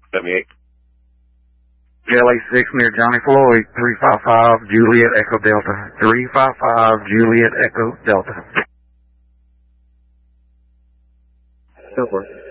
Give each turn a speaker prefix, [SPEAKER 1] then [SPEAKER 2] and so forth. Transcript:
[SPEAKER 1] 78.
[SPEAKER 2] LA6 near Johnny Floyd, 355 Juliet Echo Delta. 355 Juliet Echo Delta.
[SPEAKER 3] Go for it.